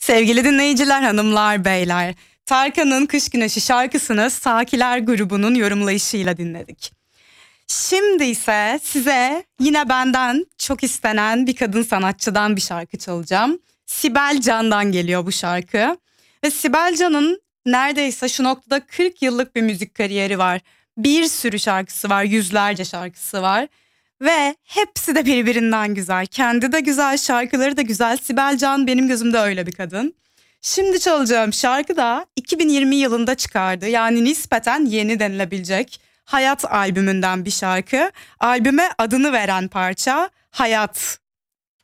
Sevgili dinleyiciler, hanımlar, beyler, Tarkan'ın Kış Güneşi şarkısını Sakiler grubunun yorumlayışıyla dinledik. Şimdi ise size yine benden çok istenen bir kadın sanatçıdan bir şarkı çalacağım. Sibel Can'dan geliyor bu şarkı. Ve Sibel Can'ın neredeyse şu noktada 40 yıllık bir müzik kariyeri var. Bir sürü şarkısı var, yüzlerce şarkısı var. Ve hepsi de birbirinden güzel. Kendi de güzel, şarkıları da güzel. Sibel Can benim gözümde öyle bir kadın. Şimdi çalacağım şarkı da 2020 yılında çıkardı. Yani nispeten yeni denilebilecek Hayat albümünden bir şarkı. Albüme adını veren parça Hayat